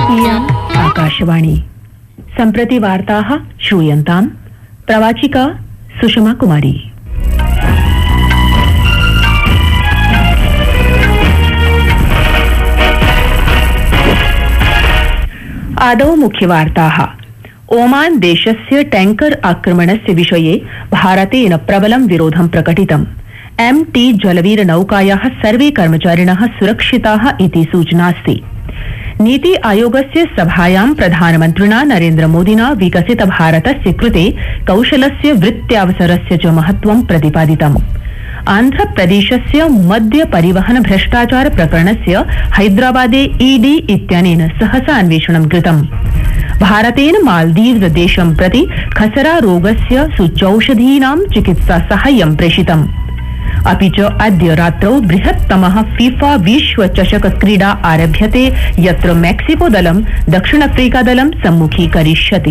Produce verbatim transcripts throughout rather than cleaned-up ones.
इयम् आकाशवाणी सम्प्रति वार्ताः श्रूयन्ताम् प्रवाचिका सुषमा कुमारी। आदौ मुख्यवार्ताः। ओमान देशस्य टैंकर आक्रमणस्य विषये भारतेन प्रबलं विरोधं प्रकटितम्। एम टी जलवीर नौकायाः सर्वे कर्मचारिणः सुरक्षिताः इति सूचनास्ति। नीति आयोगस्य सभायां प्रधानमन्त्रिणा नरेन्द्र मोदिना विकसित भारतस्य कृते कौशलस्य वृत्त्यावसरस्य च महत्वं प्रतिपादितम्। आन्ध्रप्रदेशस्य मद्य परिवहन भ्रष्टाचार प्रकरणस्य हैदराबादे ईडी इत्यनेन सहसा अन्वेषणं कृतम्। भारतेन मालदीव्स देशं प्रति खसरा रोगस्य सूच्यौषधीनां चिकित्सा साहाय्यं प्रेषितम्। अपि च अद्य रात्रौ बृहत्तमः फीफा विश्व चषक क्रीडा आरभ्यते, यत्र मेक्सिको दलं दक्षिण अफ्रीका दलं सम्मुखीकरिष्यति।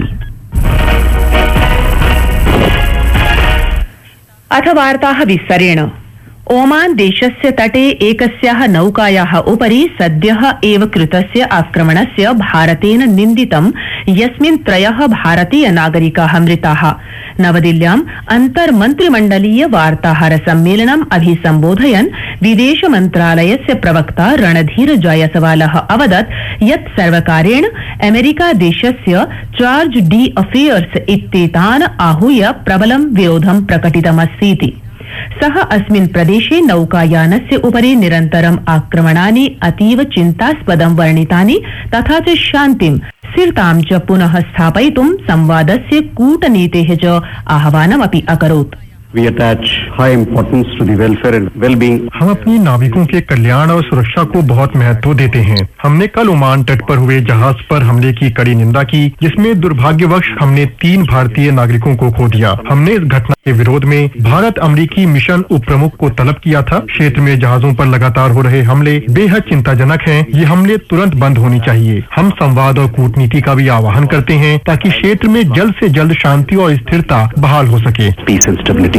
अथ वार्ताः विस्तरेण। ओमान देशस्य तटे एकस्याः नौकायाः उपरि सद्यः एव कृतस्य आक्रमणस्य भारतेन निन्दितं, यस्मिन् त्रयः भारतीय नागरिकाः मृताः। नवदिल्ल्याम् अन्तर्मन्त्रिमण्डलीय वार्ताहर सम्मेलनम् अभिसम्बोधयन् विदेश मन्त्रालयस्य प्रवक्ता रणधीर जायसवालः अवदत् यत् सर्वकारेण अमेरिका देशस्य चार्ज डी अफेयर्स इत्येतान् आहूय प्रबलं विरोधं प्रकटितमस्तीति। सः अस्मिन् प्रदेशे नौकायानस्य उपरि निरन्तरम् आक्रमणानि अतीव चिन्तास्पदं वर्णितानि, तथा च शान्तिं स्थिरतां च पुनः स्थापयितुं संवादस्य कूटनीतेः च आह्वानमपि अकरोत्। We attach high importance to the welfare and well-being. हम अपनी नाविकों के कल्याण और सुरक्षा को बहुत महत्व देते हैं। हमने कल ओमान तट पर हुए जहाज पर हमले की कड़ी निंदा की, जिसमें दुर्भाग्यवश हमने तीन भारतीय नागरिकों को खो दिया। हमने इस घटना के विरोध में भारत अमेरिकी मिशन उप प्रमुख को तलब किया था। क्षेत्र में जहाजों पर लगातार हो रहे हमले बेहद चिंताजनक हैं। ये हमले तुरंत बंद होनी चाहिए। हम संवाद और कूटनीति का भी आह्वान करते हैं ताकि क्षेत्र में जल्द से जल्द शांति और स्थिरता बहाल हो सके। Peace and stability.